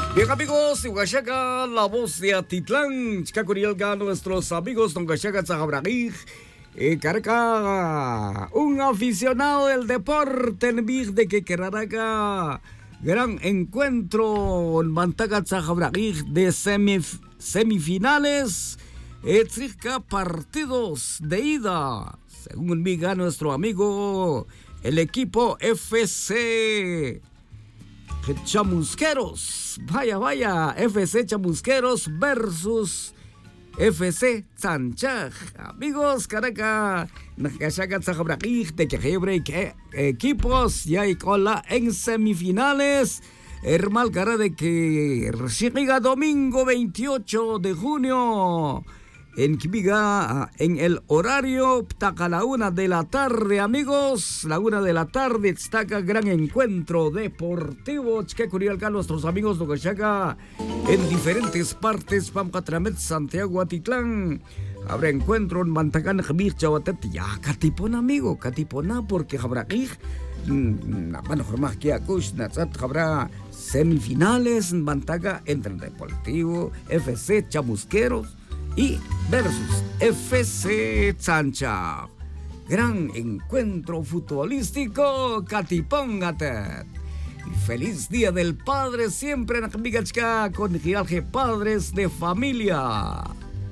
Bien amigos, Huachaca, la voz de Atitlán, Chicacurielga, nuestros amigos, Don Huachaca Tzajabragij, Carca, un aficionado del deporte en Big de que Queraraga, gran encuentro en Mantaga Tzajabragij de semifinales, circa partidos de ida, según Miga, nuestro amigo, el equipo FC Chamusqueros, vaya, FC Chamusqueros versus FC Tzanchaj. Amigos, Caraca, Nakashaka Tzajabragij, de que equipos ya hay cola en semifinales. Hermal cara de que llega domingo 28 de junio. En Quibiga, en el horario, taca la 1 de la tarde, amigos. La 1 de la tarde, destaca gran encuentro deportivo. Chicacurialca, nuestros amigos de Oaxaca, en diferentes partes, Pamcatramet, Santiago, Atitlán. Habrá encuentro en Mantacán, Jamir, Chahuatet. Ya, Catipón, amigo, Catipona, porque Jabragij, bueno, más que Akush, Natsat, habrá semifinales en Mantaca entre el Deportivo, FC Chamusqueros y versus FC Tzanchaj. Gran encuentro futbolístico, Catipóngate. Feliz Día del Padre siempre en Acambigachca con Gialge Padres de Familia.